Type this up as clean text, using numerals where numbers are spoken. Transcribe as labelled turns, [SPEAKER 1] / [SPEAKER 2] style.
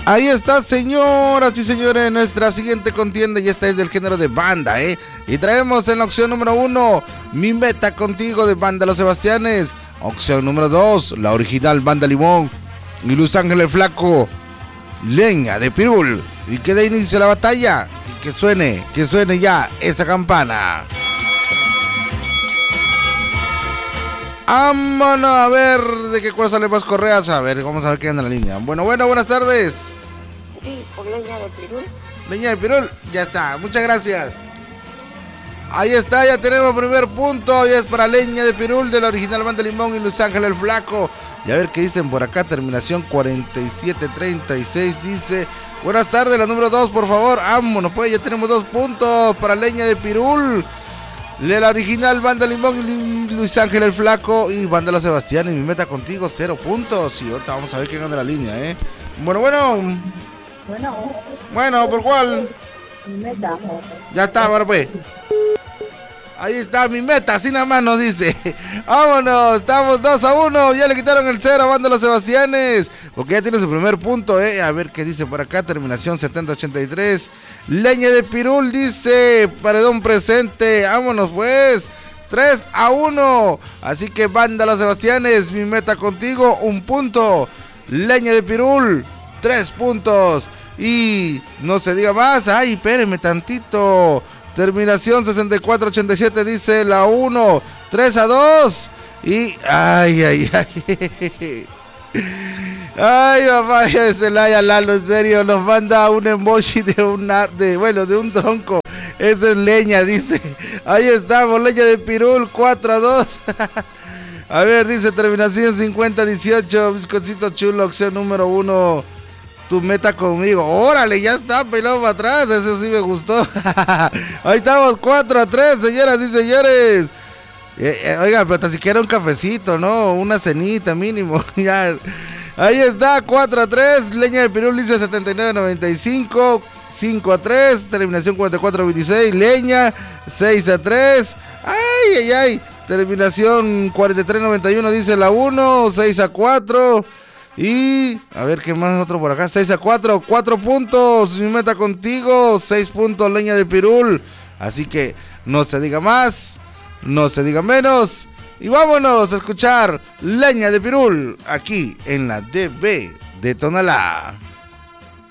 [SPEAKER 1] Ahí está, señoras y señores, nuestra siguiente contienda, y esta es del género de banda, y traemos en la opción número 1, Mi Meta Contigo, de Banda Los Sebastianes. Opción número 2, la original Banda Limón y Luis Ángel el Flaco, Leña de Pirul. Y que dé inicio a la batalla, y que suene ya esa campana. Vámonos a ver de qué cuál sale más correas. A ver, vamos a ver qué anda en la línea. Bueno, buenas tardes.
[SPEAKER 2] Sí, por Leña de Pirul.
[SPEAKER 1] Leña de Pirul, ya está, muchas gracias. Ahí está, ya tenemos primer punto. Ya es para Leña de Pirul, de la original Banda Limón y Luis Ángel el Flaco. Y a ver qué dicen por acá, terminación 4736. Dice, buenas tardes, la número 2, por favor. Vámonos, pues ya tenemos 2 puntos para Leña de Pirul, de la original Banda Limón y Luis Ángel el Flaco, y Banda Los Sebastianes. Mi Meta Contigo, 0 puntos. Y ahorita vamos a ver quién gana la línea, Bueno, ¿por cuál?
[SPEAKER 2] Mi Meta.
[SPEAKER 1] Ya está, ahora pues. Ahí está, Mi Meta, así nada más nos dice. Vámonos, estamos 2-1. Ya le quitaron el 0 a Banda Los Sebastianes, porque ya tiene su primer punto, A ver qué dice por acá, terminación 7083. Leña de Pirul dice, paredón presente. Vámonos pues, 3-1. Así que Banda Los Sebastianes, Mi Meta Contigo, 1 punto. Leña de Pirul, 3 puntos. Y no se diga más. Ay, espérenme tantito. Terminación 6487 dice la 1, 3-2. Y ay. Ay, papá, ya Celaya Lalo, en serio, nos manda un emoji de un tronco. Esa es Leña, dice. Ahí estamos, Leña de Pirul, 4-2. A ver, dice terminación 5018, bizcochito chulo, opción número 1. Tu Meta Conmigo. Órale, ya está, pelado para atrás. Eso sí me gustó. Ahí estamos, 4-3, señoras y señores. Oiga, pero tan siquiera un cafecito, ¿no? Una cenita mínimo. Ya. Ahí está, 4-3. Leña de Pirul dice 7995. 5-3. Terminación 4426. Leña, 6-3. Ay. Terminación 4391 dice la 1. 6-4. Y a ver qué más otro por acá, 6-4, 4 puntos, Mi Meta Contigo, 6 puntos Leña de Pirul. Así que no se diga más, no se diga menos, y vámonos a escuchar Leña de Pirul aquí en la DB de Tonalá.